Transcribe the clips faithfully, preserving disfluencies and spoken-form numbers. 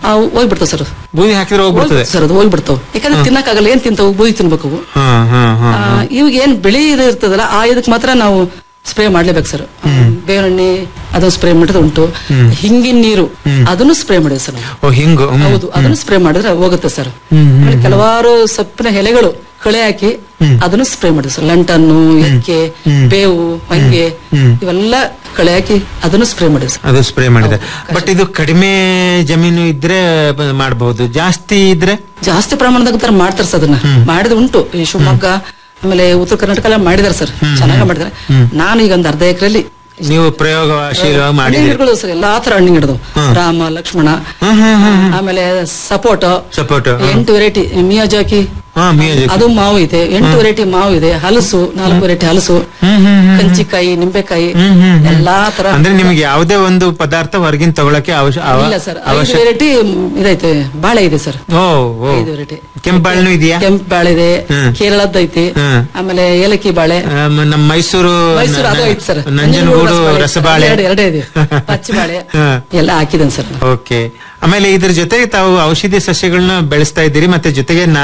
ಹೋಗ್ಬಿಡ್ತಾವ sir. ಬೂದಿ ಹಾಕಿದ್ರೆ ಹೋಗ್ಬಿಡ್ತದೆ sir, ಅದು ಹೋಗ್ಬಿಡ್ತಾವ. ಯಾಕಂದ್ರೆ ತಿನ್ನಕ್ಕಾಗಲ್ಲ, ಏನ್ ತಿಂತಾವು, ಬೂದಿ ತಿನ್ಬೇಕು. ಇವಾಗ ಏನ್ ಬೆಳಿ ಇದು ಇರ್ತದಲ್ಲ, ಆ ಇದಕ್ ಮಾತ್ರ ನಾವು ಸ್ಪ್ರೇ ಮಾಡ್ಲೇಬೇಕು ಸರ್. ಬೇವಣ್ಣೆ ಅದನ್ನು ಸ್ಪ್ರೇ ಮಾಡಿದ್ರೆ ಉಂಟು. ಹಿಂಗಿನ ನೀರು ಅದನ್ನು ಸ್ಪ್ರೇ ಮಾಡಿದೆ ಸರ್. ಹಿಂಗು ಹೌದು, ಅದನ್ನು ಸ್ಪ್ರೇ ಮಾಡಿದ್ರೆ ಹೋಗುತ್ತೆ ಸರ್. ಕೆಲವಾರು ಸೊಪ್ಪಿನ ಎಲೆಗಳು ಕಳೆ ಹಾಕಿ ಅದನ್ನು ಸ್ಪ್ರೇ ಮಾಡಿದೆ ಸರ್. ಲಂಟನ್ನು, ಎಕ್ಕೆ, ಬೇವು, ಹೊಂಗೆ ಇವೆಲ್ಲ ಕಳೆ ಹಾಕಿ ಅದನ್ನು ಸ್ಪ್ರೇ ಮಾಡಿದೆ ಸರ್. ಅದು ಸ್ಪ್ರೇ ಮಾಡಿದೆ. ಬಟ್ ಇದು ಕಡಿಮೆ ಜಮೀನು ಇದ್ರೆ ಮಾಡಬಹುದು, ಜಾಸ್ತಿ ಇದ್ರೆ ಜಾಸ್ತಿ ಪ್ರಮಾಣದಾಗ ಮಾಡ್ತಾರೆ ಸರ್. ಅದನ್ನ ಮಾಡಿದ ಉಂಟು. ಈ ಶಿವಮೊಗ್ಗ ಆಮೇಲೆ ಉತ್ತರ ಕರ್ನಾಟಕ ಎಲ್ಲ ಮಾಡಿದಾರೆ ಸರ್, ಚೆನ್ನಾಗಿ ಮಾಡಿದಾರೆ. ನಾನು ಈಗ ಒಂದು ಅರ್ಧ ಎಕರೆಯಲ್ಲಿ ನೀವು ಪ್ರಯೋಗಶೀಲವಾಗಿ ಮಾಡಿ ಸರ್. ಎಲ್ಲಾ ತರ ಹಣ್ಣಿನ ಗಿಡದು, ರಾಮ, ಲಕ್ಷ್ಮಣ, ಆಮೇಲೆ ಸಪೋಟೊ, ಸಪೋಟೊ ಎಂಟು ವೆರೈಟಿ, ಮಿಯಾಜಾಕಿ ಅದು ಮಾವು ಇದೆ, ಎಂಟು ವೆರೈಟಿ ಮಾವು ಇದೆ, ಹಲಸು ನಾಲ್ಕು ವೆರೈಟಿ ಹಲಸು, ಕಂಚಿಕಾಯಿ, ನಿಂಬೆಕಾಯಿ, ಎಲ್ಲಾ ತರ. ಅಂದ್ರೆ ನಿಮ್ಗೆ ಯಾವುದೇ ಒಂದು ಪದಾರ್ಥ ಹೊರಗಿನ ತಗೊಳಕ್ಕೆ ಇಲ್ಲ ಸರ್. ಐದು ವೆರೈಟಿ ಇದೈತೆ, ಬಾಳೆ ಇದೆ ಸರ್. ಐದು ವೆರೈಟಿ. ಕೆಂಪು ಬಾಳೆನೂ ಇದೆಯಾ? ಕೆಂಪು ಬಾಳೆ ಇದೆ, ಕೇರಳದ್ದು ಐತಿ, ಆಮೇಲೆ ಏಲಕ್ಕಿ ಬಾಳೆ, ನಮ್ಮ ಮೈಸೂರು ಮೈಸೂರು ಅದು ಐತಿ ಸರ್. ನಂಜನಗೂಡು ರಸಬಾಳೆ ಎರಡೇ ಇದೆ, ಪಚ್ಚ ಬಾಳೆ ಎಲ್ಲ ಹಾಕಿದ್ದೇನೆ ಸರ್. ಓಕೆ. ಆಮೇಲೆ ಇದ್ರ ಜೊತೆಗೆ ತಾವು ಔಷಧಿ ಸಸ್ಯಗಳನ್ನ ಬೆಳೆಸ್ತಾ ಇದ್ದೀರಿ, ಮತ್ತೆ ಜೊತೆಗೆ ನಾ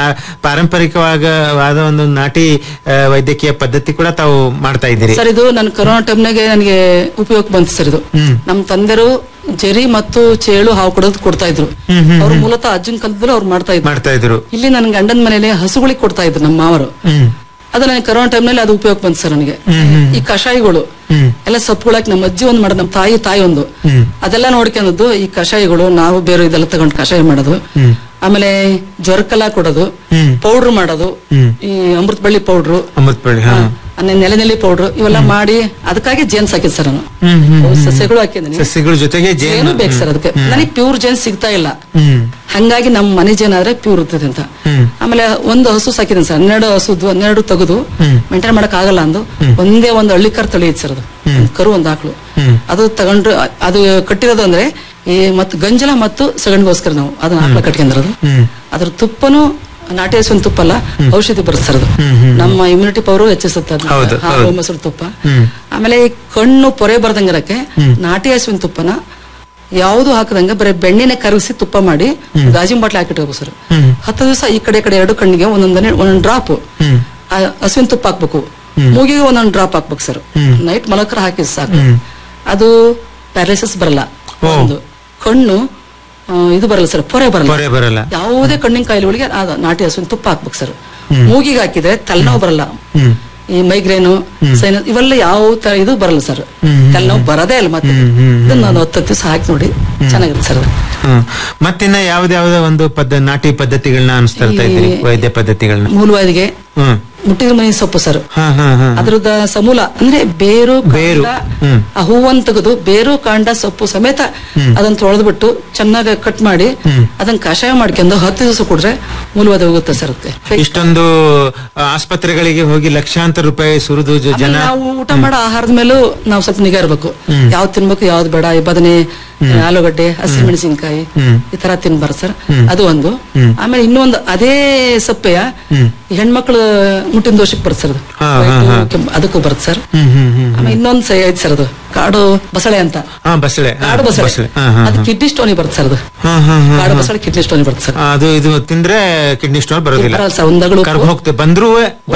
ಪಾರಂಪರಿಕವಾದ ಒಂದು ನಾಟಿ ವೈದ್ಯಕೀಯ ಪದ್ಧತಿ ಕೂಡ ತಾವು ಮಾಡ್ತಾ ಇದ್ದೀರಿ ಸರ್. ಇದು ನನ್ನ ಕೊರೋನಾ ಟೈಮ್ನಾಗೆ ನನಗೆ ಉಪಯೋಗ ಬಂತು ಸರ್. ಇದು ನಮ್ ತಂದೆರು ಜರಿ ಮತ್ತು ಚೇಳು ಹಾವು ಕೊಡೋದು ಕೊಡ್ತಾ ಇದ್ರು. ಅವ್ರು ಮೂಲತಃ ಅಜ್ಜನ್ ಕಾಲದಲ್ಲಿ ಅವ್ರು ಮಾಡ್ತಾ ಇದ್ರು ಮಾಡ್ತಾ ಇದ್ರು ಇಲ್ಲಿ ನನ್ನ ಗಂಡನ ಮನೇಲಿ ಹಸುಗಳಿಗೆ ಕೊಡ್ತಾ ಇದ್ರು ನಮ್ಮ ಮಾವರು. ಅದು ನನಗೆ ಕರೋನಾ ಟೈಮ್ ನಲ್ಲಿ ಅದು ಉಪಯೋಗ ಬಂತು ಸರ್ ನನಗೆ. ಈ ಕಷಾಯಗಳು ಎಲ್ಲ ಸೊಪ್ಪುಗಳಾಕಿ ನಮ್ಮ ಅಜ್ಜಿ ಒಂದ್ ಮಾಡೋದು, ನಮ್ಮ ತಾಯಿ ತಾಯಿ ಒಂದು ಅದೆಲ್ಲ ನೋಡ್ಕೊಂಡದ್ದು. ಈ ಕಷಾಯಗಳು ನಾವು ಬೇರೆ ಇದೆಲ್ಲ ತಗೊಂಡು ಕಷಾಯ ಮಾಡೋದು, ಆಮೇಲೆ ಜ್ವರಕ್ಕೆಲ್ಲ ಕೊಡೋದು, ಪೌಡ್ರ್ ಮಾಡೋದು, ಈ ಅಮೃತ ಬಳ್ಳಿ ಪೌಡ್ರು, ಅಮೃತ ಬಳ್ಳಿ ನೆಲೆ ನೆಲೆ ಪೌಡ್ರು ಇವೆಲ್ಲ ಮಾಡಿ ಅದಕ್ಕಾಗಿ ಜೇನ್ಸ್ ಹಾಕಿದ್ ಸರ್. ನಾನು ಸಸ್ಯಗಳು ಹಾಕಿದ್ದೀನಿ, ಸಸ್ಯಗಳ ಜೊತೆಗೆ ಜೇನು ಬೇಕು ಸರ್. ಅದಕ್ಕೆ ನನಗೆ ಪ್ಯೂರ್ ಜೇನ್ ಸಿಗ್ತಾ ಇಲ್ಲ, ಹಂಗಾಗಿ ನಮ್ಮ ಮನೆ ಜೇನ್ ಆದ್ರೆ ಪ್ಯೂರ್ ಇರ್ತದೆ ಅಂತ. ಆಮೇಲೆ ಒಂದು ಹಸು ಸಾಕಿದ್ದೀನಿ ಸರ್, ಹನ್ನೆರಡು ಹಸುದು ಹನ್ನೆರಡು ತೆಗೆದು ಮೇಂಟೈನ್ ಮಾಡಕ್ ಆಗಲ್ಲ ಅಂದು ಒಂದೇ ಒಂದು ಹಳ್ಳಿಕರ್ ತಳಿ ಐತಿ ಸರ್. ಅದು ಕರು ಒಂದು ಆಕಳು ಅದು ತಗೊಂಡ್ರು, ಅದು ಕಟ್ಟಿರೋದು ಅಂದ್ರೆ ಈ ಮತ್ತು ಗಂಜಲ ಮತ್ತು ಸಗಣಿಗೋಸ್ಕರ ನಾವು ಅದನ್ನ ಆಕಳ ಕಟ್ಕೊಂಡಿರೋದು. ಅದ್ರ ತುಪ್ಪನು ನಾಟಿ ಹಸುವಿನ ತುಪ್ಪ ಅಲ್ಲ, ಔಷಧಿ ಬರುತ್ತೆ ಸರ್. ಅದು ನಮ್ಮ ಇಮ್ಯುನಿಟಿ ಪವರ್ ಹೆಚ್ಚಿಸುತ್ತೆ ಹಾಲು ಮೊಸರು ತುಪ್ಪ. ಆಮೇಲೆ ಕಣ್ಣು ಪೊರೆ ಬರ್ದಂಗಿರಕ್ಕೆ ನಾಟಿ ಹಸುವಿನ ತುಪ್ಪನ ಯಾವ್ದು ಹಾಕದಂಗ ಬರೀ ಬೆಣ್ಣೆನೆ ಕರಗಿಸಿ ತುಪ್ಪ ಮಾಡಿ ಗಾಜಿನ ಬಾಟ್ಲಿ ಹಾಕಿಟ್ಕೋಬೇಕು ಸರ್. ಹತ್ತು ದಿವಸ ಈ ಕಡೆ ಕಡೆ ಎರಡು ಕಣ್ಣಿಗೆ ಒಂದೊಂದನೇ ಒಂದೊಂದು ಡ್ರಾಪ್ ಹಸುವಿನ ತುಪ್ಪ ಹಾಕ್ಬೇಕು, ಮೂಗಿಗೆ ಒಂದೊಂದು ಡ್ರಾಪ್ ಹಾಕ್ಬೇಕು ಸರ್. ನೈಟ್ ಮಲಕರ ಹಾಕಿ ಸಾಕು, ಅದು ಪ್ಯಾರಾಲಿಸಿಸ್ ಬರಲ್ಲ. ಒಂದು ಕಣ್ಣು ಇದು ಬರಲ್ಲ ಸರ್, ಪೊರೆ ಬರಲ್ಲ. ಯಾವುದೇ ಕಣ್ಣಿನ ಕಾಯಿಲೆಗಳಿಗೆ ನಾಟಿ ಹಸುವಿನ ತುಪ್ಪ ಹಾಕ್ಬೇಕು ಸರ್. ಮೂಗಿಗೆ ಹಾಕಿದ್ರೆ ತಲೆನೋವು ಬರಲ್ಲ, ಈ ಮೈಗ್ರೇನು, ಸೈನಸ್ ಇವೆಲ್ಲ ಯಾವ ತರ ಇದು ಬರಲ್ಲ ಸರ್. ತಲೆನೋವು ಬರದೇ ಇಲ್ಲ. ಮತ್ತೆ ಇದನ್ನ ನಾನು ಹತ್ತು ದಿವಸ ಹಾಕಿ ನೋಡಿ, ಚೆನ್ನಾಗಿರುತ್ತೆ ಸರ್. ಮತ್ತಿನ್ನ ಯಾವ್ದಾವ್ದ ಒಂದು ಪದ್ಧ ನಾಟಿ ಪದ್ಧತಿಗಳನ್ನ ಅನುಸ್ತಾ ಇದ್ದೀರಿ, ವೈದ್ಯ ಪದ್ಧತಿಗಳನ್ನ? ಮೂಲವಾದಿಗೆ ಮುಟ್ಟಿದ ಮೈ ಸೊಪ್ಪು ಸರ್, ಅದ್ರದ ಸಮೂಲ ಅಂದ್ರೆ ಬೇರು ಬೇರು ಆ ಹೂವನ್ನ ತೆಗೆದು ಬೇರು ಕಾಂಡ ಸೊಪ್ಪು ಸಮೇತ ಅದನ್ನ ತೊಳೆದ್ಬಿಟ್ಟು ಚೆನ್ನಾಗಿ ಕಟ್ ಮಾಡಿ ಅದನ್ನ ಕಷಾಯ ಮಾಡ್ಕೊಂಡು ಹತ್ತು ದಿವಸ ಕೊಡ್ರೆ ಮೂಲವಾದ ಹೋಗುತ್ತೆ ಸರ್. ಇಷ್ಟೊಂದು ಆಸ್ಪತ್ರೆಗಳಿಗೆ ಹೋಗಿ ಲಕ್ಷಾಂತರ ರೂಪಾಯಿ ಸುರಿದು ಜನ ನಾವು ಊಟ ಮಾಡೋ ಆಹಾರದ ಮೇಲೂ ನಾವು ಸ್ವಲ್ಪ ನಿಗಾ ಇರ್ಬೇಕು. ಯಾವ್ದು ತಿನ್ಬೇಕು ಯಾವ್ದು ಬೇಡ. ಈ ಬದನೆ, ಆಲೂಗಡ್ಡೆ, ಹಸಿಮೆಣಸಿನ್ಕಾಯಿ ಈ ತರ ತಿನ್ಬಾರ್ದು ಸರ್. ಅದು ಒಂದು. ಆಮೇಲೆ ಇನ್ನೊಂದು ಅದೇ ಸಪ್ಪೆಯ ಹೆಣ್ಮಕ್ಳು ಮುಟ್ಟಿನ ದೋಷಕ್ಕೆ ಬರುತ್ತೆ ಸರ್, ಅದಕ್ಕೂ ಬರುತ್ತೆ ಸರ್. ಆಮೇಲೆ ಇನ್ನೊಂದು ಸೈ ಐತಿ ಸರ್, ಅದು ಕಾಡು ಬಸಳೆ ಅಂತ. ಬಸಳೆ ಕಾಡು ಬಸಳೆ ಅದು ಕಿಡ್ನಿ ಸ್ಟೋನಿಗೆ ಬರುತ್ತೆ ಸರ್. ಅದು ಕಾಡು ಬಸಳೆ ಕಿಡ್ನಿ ಸ್ಟೋನಿಗೆ ಬರುತ್ತೆ ಸರ್. ಅದು ಇದು ತಿಂದ್ರೆ ಕಿಡ್ನಿ ಸ್ಟೋನ್ ಬರೋದಿಲ್ಲ ಸರ್. ಒಂದಗಳು ಹೋಗ್ತದೆ ಬಂದ್ರು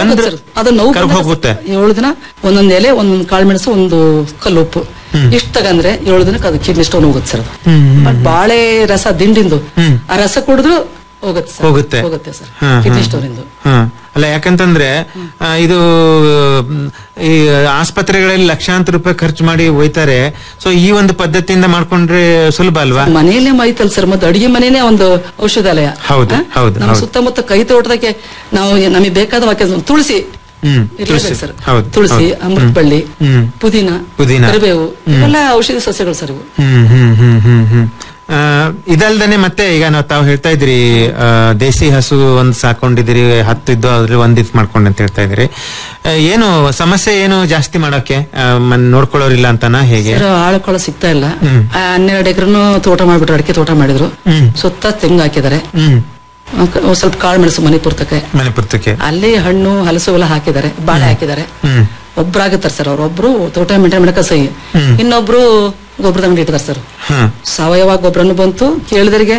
ಅದು ನೋವು ಹೋಗುತ್ತೆ. ಏಳು ದಿನ ಒಂದೊಂದು ಎಲೆ, ಒಂದೊಂದು ಕಾಳು ಮೆಣಸು, ಒಂದು ಕಲ್ಲು ಉಪ್ಪು ಇಷ್ಟ ತಗಂದ್ರೆ ಏಳು ದಿನಕ್ಕೆ ಅದು ಕಿಡ್ನಿ ಸ್ಟೋನ್ ಹೋಗುತ್ತೆ ಸರ್. ಅದು ಬಾಳೆ ರಸ ದಿಂಡಿಂದು ಆ ರಸ ಕುಡಿದ್ರು ಹೋಗುತ್ತೆ ಸರ್. ಹೋಗುತ್ತೆ ಹೋಗುತ್ತೆ ಸರ್ ಕಿಡ್ನಿ ಸ್ಟೋನ್ ಇಂದು. ಅಲ್ಲ, ಯಾಕಂತಂದ್ರೆ ಇದು ಈ ಆಸ್ಪತ್ರೆಗಳಲ್ಲಿ ಲಕ್ಷಾಂತರ ರೂಪಾಯಿ ಖರ್ಚು ಮಾಡಿ ಹೋಯ್ತಾರೆ. ಸೊ ಈ ಒಂದು ಪದ್ಧತಿಯಿಂದ ಮಾಡ್ಕೊಂಡ್ರೆ ಸುಲಭ ಅಲ್ವಾ? ಮನೆಯಲ್ಲೇ ಮೈತಲ್ ಸರ್, ಮತ್ತೆ ಅಡಿಗೆ ಮನೇನೆ ಒಂದು ಔಷಧಾಲಯ. ಹೌದು ಹೌದು. ನಮ್ಮ ಸುತ್ತಮುತ್ತ ಕೈ ತೋಟದಕ್ಕೆ ನಾವು ನಮಗೆ ಬೇಕಾದ ವಾಕ್ಯ ತುಳಸಿ ಸರ್, ತುಳಸಿ, ಅಮೃತ ಬಳ್ಳಿ, ಪುದೀನ, ಕರಿಬೇವು ಇವೆಲ್ಲ ಔಷಧಿ ಸಸ್ಯಗಳು ಸರ್ ಇವು. ಇದಲ್ದೇನೆ ಮತ್ತೆ ಈಗ ನಾವು ತಾವು ಹೇಳ್ತಾ ಇದ್ರಿ ದೇಸಿ ಹಸು ಒಂದ್ ಸಾಕೊಂಡಿದಿರಿ, ಹತ್ತು ಇದ್ದು ಅದ್ರಲ್ಲಿ ಒಂದ್ ಇದ್ ಮಾಡ್ಕೊಂಡ್ ಅಂತ ಹೇಳ್ತಾ ಇದ್ರಿ. ಏನು ಸಮಸ್ಯೆ ಏನು ಜಾಸ್ತಿ ಮಾಡಕ್ಕೆ ನೋಡ್ಕೊಳ್ಳೋರಿಲ್ಲ ಅಂತಾನ ಹೇಗೆ? ಆಳ್ಕೊಳ್ಳೋ ಸಿಗ್ತಾ ಇಲ್ಲ. ಹನ್ನೆರಡು ಎಕರೆನು ತೋಟ ಮಾಡ್ಬಿಟ್ರು, ಅಡಿಕೆ ತೋಟ ಮಾಡಿದ್ರು, ಸುತ್ತ ತೆಂಗು ಹಾಕಿದ್ದಾರೆ, ಸ್ವಲ್ಪ ಕಾಳು ಮೆಣಸು ಮನೆ ಪುರ್ತಕ್ಕೆ ಮನೆ ಪುರ್ತಕ್ಕೆ ಅಲ್ಲಿ ಹಣ್ಣು ಹಲಸು ಎಲ್ಲ ಹಾಕಿದ್ದಾರೆ, ಬಾಳೆ ಹಾಕಿದ್ದಾರೆ. ಒಬ್ರಾಗುತ್ತಾರೆ ಸರ್, ಅವ್ರೊಬ್ರು ತೋಟ ಮೇಂಟೈನ್ ಮಾಡಕ ಸಹಿ, ಇನ್ನೊಬ್ರು ಗೊಬ್ಬರದ ಅಂಗಡಿ ಇಟ್ಟಿದ್ದಾರೆ ಸರ್. ಸಾವಯವ ಗೊಬ್ಬರನು ಬಂತು ಕೇಳಿದರಿಗೆ